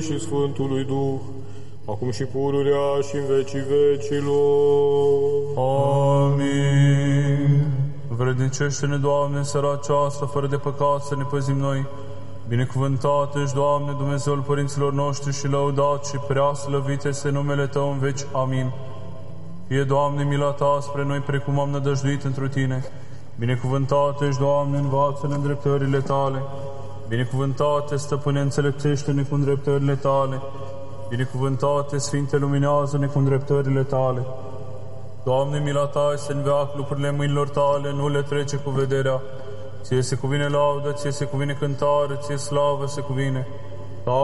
și Sfântului Duh, acum și pururea și în vecii vecilor. Amin. Vrednicește-ne, Doamne, în seara aceasta, fără de păcat să ne păzim noi. Binecuvântat ești, Doamne, Dumnezeul părinților noștri și lăudat și prea slăvit este numele Tău în veci. Amin. Fie, Doamne, mila Ta spre noi, precum am nădăjduit întru Tine. Binecuvântat ești, Doamne, învață-ne îndreptările Tale. Binecuvântate, Stăpâne, înțelepțește-ne cu îndreptările Tale. Binecuvântate, Sfinte, luminează-ne cu îndreptările Tale. Doamne, mila Ta este în veac, lucrurile mâinilor Tale nu le trece cu vederea. Ție se cuvine laudă, Ție se cuvine cântare, Ție slavă se cuvine.